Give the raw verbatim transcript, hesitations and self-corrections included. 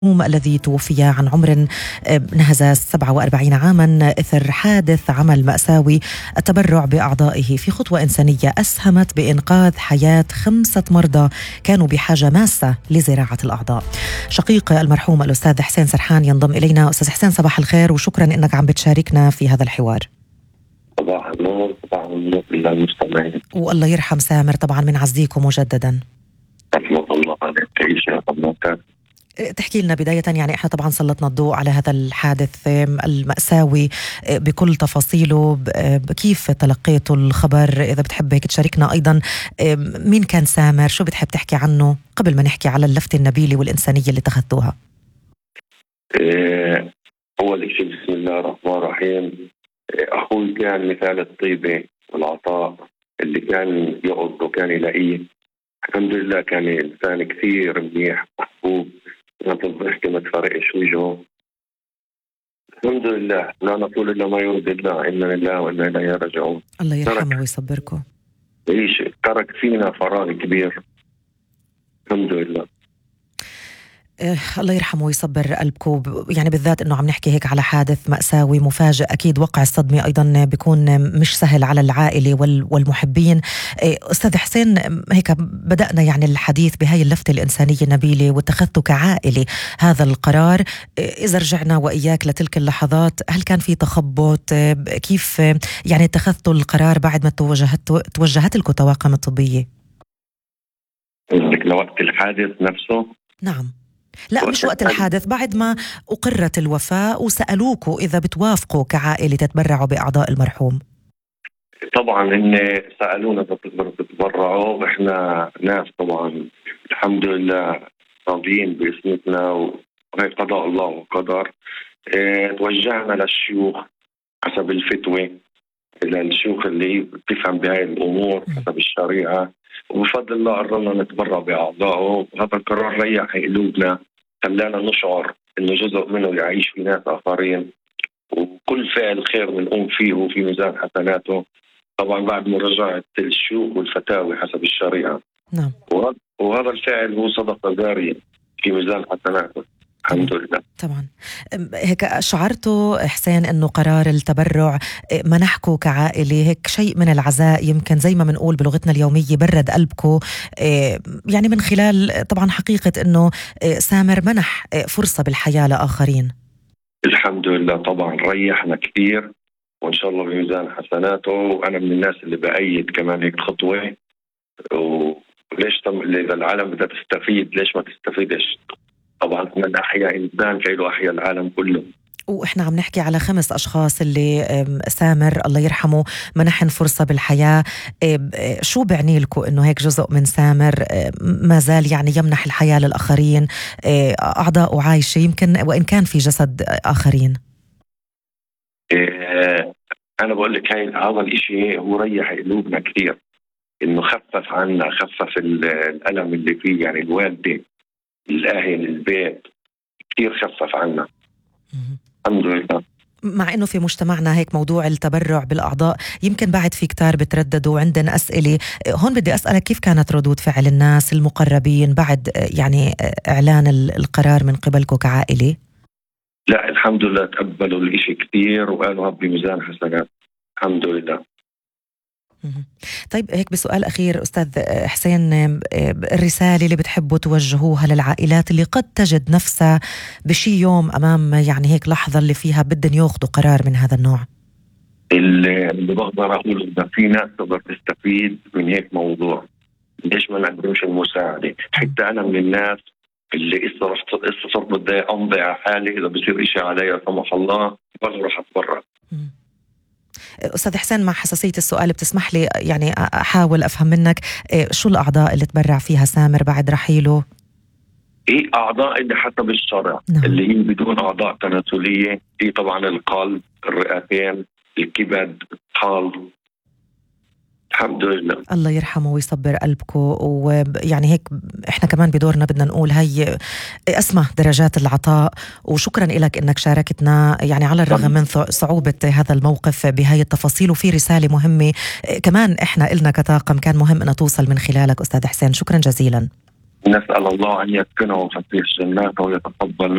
المرحوم الذي توفي عن عمر نهز سبعة وأربعين عاما إثر حادث عمل مأساوي. التبرع بأعضائه في خطوة إنسانية أسهمت بإنقاذ حياة خمسة مرضى كانوا بحاجة ماسة لزراعة الأعضاء. شقيق المرحوم الأستاذ حسين سرحان ينضم إلينا. أستاذ حسين، صباح الخير وشكرا إنك عم بتشاركنا في هذا الحوار. صباح النور، صباح النور للمستمعين. والله يرحم سامر، طبعا من عزيكم مجددا. رحمة الله عليك، تعيش يا حضرتك. تحكي لنا بداية، يعني احنا طبعا سلطنا الضوء على هذا الحادث المأساوي بكل تفاصيله، كيف تلقيتوا الخبر؟ إذا بتحب هيك تشاركنا أيضا مين كان سامر، شو بتحب تحكي عنه قبل ما نحكي على اللفتة النبيلة والإنسانية اللي اتخذتوها؟ إيه أول شيء بسم الله الرحمن الرحيم. إيه أخوي كان مثال الطيبة والعطاء اللي كان يقض وكان يلاقيه. الحمد لله كان إنسان كثير منيح محبوب، ما تضحك ما تفرقش وجهه. الحمد لله، لا نقول إلا ما يرضي الله، إنا لله وإنا إليه راجعون. الله يرحمه ويصبركم. ليش ترك فينا فراغ كبير. الحمد لله. إيه الله يرحمه ويصبر قلبكم، يعني بالذات انه عم نحكي هيك على حادث مأساوي مفاجئ، اكيد وقع الصدمة ايضا بيكون مش سهل على العائلة والمحبين. إيه استاذ حسين، هيك بدأنا يعني الحديث بهاي اللفتة الإنسانية النبيلة واتخذتوا كعائلة هذا القرار. إيه اذا رجعنا واياك لتلك اللحظات، هل كان في تخبط؟ إيه كيف يعني اتخذتوا القرار بعد ما توجهت توجهت لكم طواقم الطبية؟ لوقت الحادث نفسه؟ نعم، لا مش وقت الحادث، بعد ما أقرت الوفاة وسألوكوا إذا بتوافقوا كعائلة تتبرعوا بأعضاء المرحوم. طبعا إن سألونا تقدروا تتبرعوا، وإحنا ناس طبعا الحمد لله راضيين باسمتنا، وهي قضاء الله وقدر. اه توجهنا للشيوخ حسب الفتوى، للشيوخ اللي بتفهم بهاي الأمور حسب الشريعة، وبفضل الله قررنا نتبرع بأعضائه. وهذا القرار ريح قلوبنا، خلانا نشعر إنه جزء منه يعيش في ناس آخرين، وكل فعل خير بنقوم فيه في ميزان حسناته، طبعا بعد مراجعة الشيوخ والفتاوي حسب الشريعة. نعم. وهذا الفعل هو صدقة جارية في ميزان حسناته الحمد لله. طبعا هيك شعرتوا حسين انه قرار التبرع منحكوا كعائله هيك شيء من العزاء، يمكن زي ما بنقول بلغتنا اليوميه برد قلبكم، يعني من خلال طبعا حقيقه انه سامر منح فرصه بالحياه لاخرين؟ الحمد لله طبعا ريحنا كثير، وان شاء الله بميزان حسناته. وانا من الناس اللي بايد كمان هيك خطوه، وليش طم... اذا العالم بدها تستفيد ليش ما تستفيدش؟ طبعا من أحيا إنسان كيلو أحيا العالم كله. وإحنا عم نحكي على خمس أشخاص اللي سامر الله يرحمه منحن فرصة بالحياة. شو بعني لكم إنه هيك جزء من سامر ما زال يعني يمنح الحياة للآخرين، أعضاء عايشة يمكن وإن كان في جسد آخرين؟ أنا بقول لك هاي هذا الإشي هو ريح قلوبنا كثير، إنه خفف عنا، خفف الألم اللي فيه، يعني الوالدة الأهل البيت كثير خفف عنا الحمد لله. مع إنه في مجتمعنا هيك موضوع التبرع بالأعضاء يمكن بعد في كتار بترددوا وعندنا أسئلة. هون بدي أسألك كيف كانت ردود فعل الناس المقربين بعد يعني إعلان القرار من قبلكم كعائلة؟ لا الحمد لله تقبلوا الإشي كثير وقالوا هب بميزان حسنات الحمد لله. طيب هيك بسؤال أخير أستاذ حسين، الرسالة اللي بتحبوا توجهوها للعائلات اللي قد تجد نفسها بشي يوم أمام يعني هيك لحظة اللي فيها بدن ياخذوا قرار من هذا النوع؟ اللي بقدر أقول إذا في ناس تقدر تستفيد من هيك موضوع ليش ما نقدمش المساعدة؟ حتى أنا من الناس اللي إذا رحت إذا صرت بدي أمضي على حالي، إذا بصير إشي علي لا سمح الله بروح أتبرع. أستاذ حسين، مع حساسية السؤال بتسمح لي يعني أحاول أفهم منك شو الأعضاء اللي تبرع فيها سامر بعد رحيله؟ إيه أعضاء اللي حسب الشرع. نعم. اللي هي بدون أعضاء تناسلية، هي طبعا القلب، الرئتين، الكبد، الطحال. الحمد لله. الله يرحمه ويصبر قلبكم. ويعني هيك احنا كمان بدورنا بدنا نقول هي اسمى درجات العطاء، وشكرا لك انك شاركتنا يعني على الرغم من صعوبة هذا الموقف بهاي التفاصيل. وفي رسالة مهمة كمان احنا إلنا كطاقم كان مهم ان توصل من خلالك أستاذ حسين، شكرا جزيلا. نسأل الله أن يسكنه فسيح جناته ويتقبل